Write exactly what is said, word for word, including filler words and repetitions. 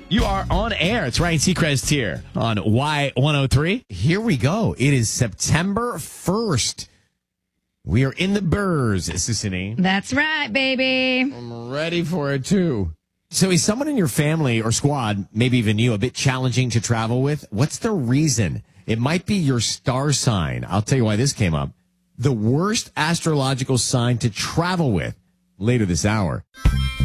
You are on air. It's Ryan Seacrest here on Y one oh three. Here we go. It is September first. We are in the burrs, Sissany. That's right, baby. I'm ready for it, too. So is someone in your family or squad, maybe even you, a bit challenging to travel with? What's the reason? It might be your star sign. I'll tell you why this came up. The worst astrological sign to travel with later this hour.